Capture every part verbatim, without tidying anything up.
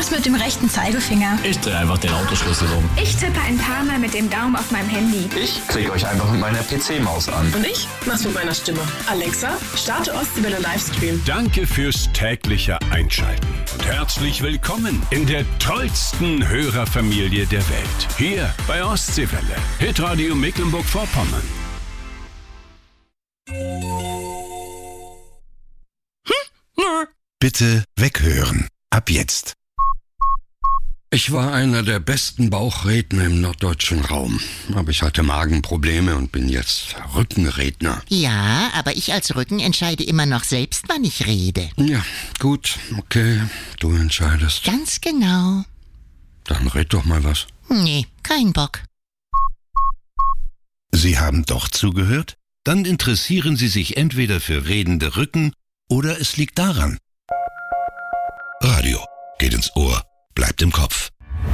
Was mit dem rechten Zeigefinger? Ich drehe einfach den Autoschlüssel um. Ich tippe ein paar Mal mit dem Daumen auf meinem Handy. Ich klicke euch einfach mit meiner P C-Maus an. Und ich mach's mit meiner Stimme. Alexa, starte Ostseewelle Livestream. Danke fürs tägliche Einschalten und herzlich willkommen in der tollsten Hörerfamilie der Welt. Hier bei Ostseewelle, Hitradio Mecklenburg-Vorpommern. Bitte weghören. Ab jetzt. Ich war einer der besten Bauchredner im norddeutschen Raum. Aber ich hatte Magenprobleme und bin jetzt Rückenredner. Ja, aber ich als Rücken entscheide immer noch selbst, wann ich rede. Ja, gut, okay, du entscheidest. Ganz genau. Dann red doch mal was. Nee, kein Bock. Sie haben doch zugehört? Dann interessieren Sie sich entweder für redende Rücken oder es liegt daran. Radio geht ins Ohr, bleibt im Kopf.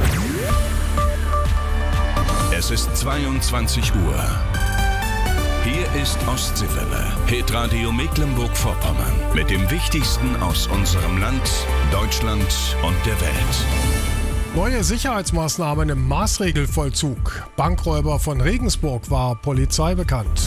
Es ist zweiundzwanzig Uhr. Hier ist Ostseewelle, Hitradio Mecklenburg-Vorpommern. Mit dem Wichtigsten aus unserem Land, Deutschland und der Welt. Neue Sicherheitsmaßnahmen im Maßregelvollzug. Bankräuber von Regensburg war Polizei bekannt.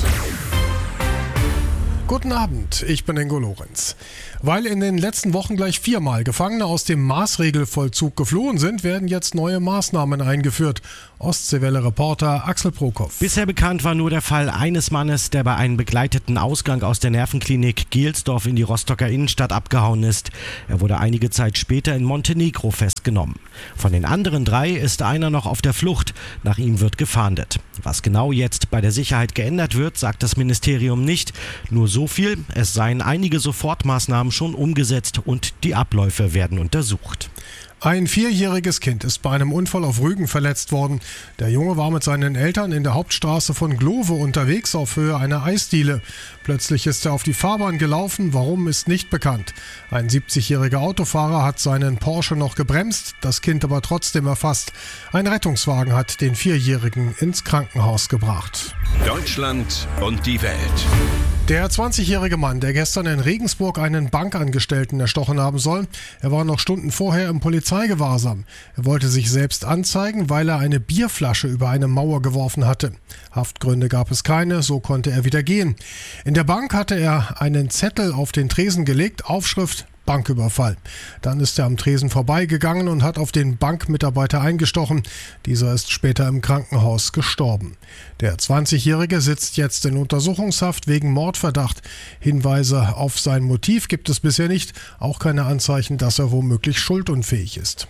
Guten Abend, ich bin Ingo Lorenz. Weil in den letzten Wochen gleich viermal Gefangene aus dem Maßregelvollzug geflohen sind, werden jetzt neue Maßnahmen eingeführt. Ostseewelle-Reporter Axel Prokop. Bisher bekannt war nur der Fall eines Mannes, der bei einem begleiteten Ausgang aus der Nervenklinik Gelsdorf in die Rostocker Innenstadt abgehauen ist. Er wurde einige Zeit später in Montenegro festgenommen. Von den anderen drei ist einer noch auf der Flucht. Nach ihm wird gefahndet. Was genau jetzt bei der Sicherheit geändert wird, sagt das Ministerium nicht. Nur so viel, es seien einige Sofortmaßnahmen schon umgesetzt und die Abläufe werden untersucht. Ein vierjähriges Kind ist bei einem Unfall auf Rügen verletzt worden. Der Junge war mit seinen Eltern in der Hauptstraße von Glove unterwegs auf Höhe einer Eisdiele. Plötzlich ist er auf die Fahrbahn gelaufen, warum ist nicht bekannt. Ein siebzigjähriger Autofahrer hat seinen Porsche noch gebremst, das Kind aber trotzdem erfasst. Ein Rettungswagen hat den Vierjährigen ins Krankenhaus gebracht. Deutschland und die Welt. Der zwanzigjährige Mann, der gestern in Regensburg einen Bankangestellten erstochen haben soll, er war noch Stunden vorher im Polizeigewahrsam. Er wollte sich selbst anzeigen, weil er eine Bierflasche über eine Mauer geworfen hatte. Haftgründe gab es keine, so konnte er wieder gehen. In der Bank hatte er einen Zettel auf den Tresen gelegt, Aufschrift Banküberfall. Dann ist er am Tresen vorbeigegangen und hat auf den Bankmitarbeiter eingestochen. Dieser ist später im Krankenhaus gestorben. Der zwanzigjährige sitzt jetzt in Untersuchungshaft wegen Mordverdacht. Hinweise auf sein Motiv gibt es bisher nicht, auch keine Anzeichen, dass er womöglich schuldunfähig ist.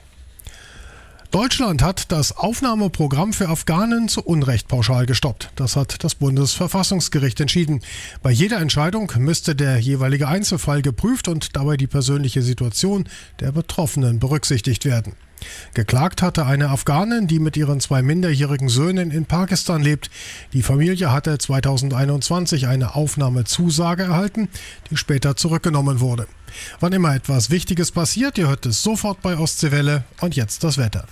Deutschland hat das Aufnahmeprogramm für Afghanen zu Unrecht pauschal gestoppt. Das hat das Bundesverfassungsgericht entschieden. Bei jeder Entscheidung müsste der jeweilige Einzelfall geprüft und dabei die persönliche Situation der Betroffenen berücksichtigt werden. Geklagt hatte eine Afghanin, die mit ihren zwei minderjährigen Söhnen in Pakistan lebt. Die Familie hatte zweitausendeinundzwanzig eine Aufnahmezusage erhalten, die später zurückgenommen wurde. Wann immer etwas Wichtiges passiert, ihr hört es sofort bei Ostseewelle. Und jetzt das Wetter.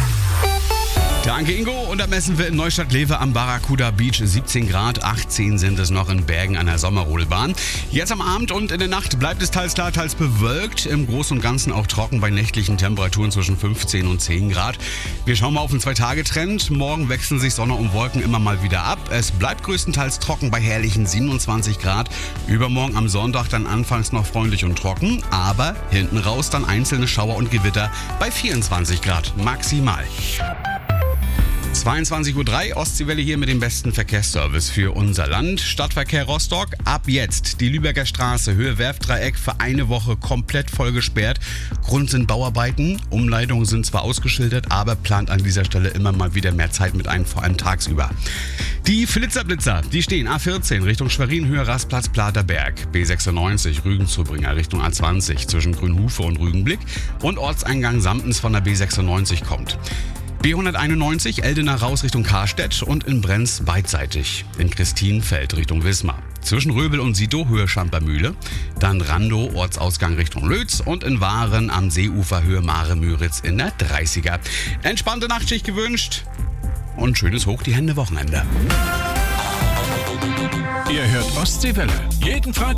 Danke Ingo, und da messen wir in Neustadt-Lewe am Barracuda Beach siebzehn Grad, achtzehn sind es noch in Bergen an der Sommerrodelbahn. Jetzt am Abend und in der Nacht bleibt es teils klar, teils bewölkt, im Großen und Ganzen auch trocken bei nächtlichen Temperaturen zwischen fünfzehn und zehn Grad. Wir schauen mal auf den Zwei-Tage-Trend, morgen wechseln sich Sonne und Wolken immer mal wieder ab. Es bleibt größtenteils trocken bei herrlichen siebenundzwanzig Grad, übermorgen am Sonntag dann anfangs noch freundlich und trocken, aber hinten raus dann einzelne Schauer und Gewitter bei vierundzwanzig Grad maximal. zweiundzwanzig Uhr drei, Ostseewelle hier mit dem besten Verkehrsservice für unser Land. Stadtverkehr Rostock, ab jetzt die Lübecker Straße, Höhe Werftdreieck für eine Woche komplett voll gesperrt. Grund sind Bauarbeiten, Umleitungen sind zwar ausgeschildert, aber plant an dieser Stelle immer mal wieder mehr Zeit mit ein, vor allem tagsüber. Die Flitzerblitzer, die stehen A vierzehn Richtung Schwerin, Höhe Rastplatz Platerberg, B sechsundneunzig Rügen-Zubringer Richtung A zwanzig zwischen Grünhufe und Rügenblick und Ortseingang Samtens von der B sechsundneunzig kommt. B hunderteinundneunzig Eldener raus Richtung Karstedt und in Brenz beidseitig. In Christienfeld Richtung Wismar. Zwischen Röbel und Sito Höhe Schampermühle. Dann Randow Ortsausgang Richtung Lötz und in Waren am Seeufer Höhe Mare-Müritz in der dreißiger. Entspannte Nachtschicht gewünscht und schönes Hoch die Hände Wochenende. Ihr hört Ostseewelle. Jeden Freitag.